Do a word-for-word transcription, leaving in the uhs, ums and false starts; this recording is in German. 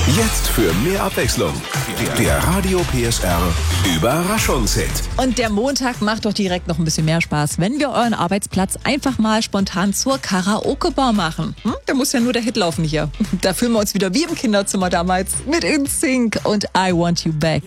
Jetzt für mehr Abwechslung. Der Radio P S R Überraschungshit. Und der Montag macht doch direkt noch ein bisschen mehr Spaß, wenn wir euren Arbeitsplatz einfach mal spontan zur Karaoke-Bar machen. Hm? Da muss ja nur der Hit laufen hier. Da fühlen wir uns wieder wie im Kinderzimmer damals mit In Sync und I Want You Back.